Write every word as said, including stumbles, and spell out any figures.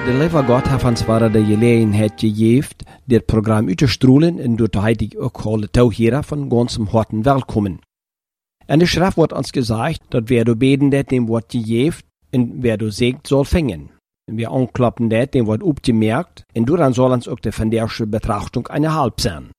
De lieve God heeft ons waar de gelegenheid gegeven dit programma uit te stroelen en door de heilige ook alle toeheren van ganzem harten welkom. En de schrift wordt ons gezegd dat wer du beten dat dem wordt gegeven en wer du zegt soll fingen. En wir anklappen dat dem wordt opgemerkt en door dan soll ons ook de vandaagse betrachtung eine halb zijn.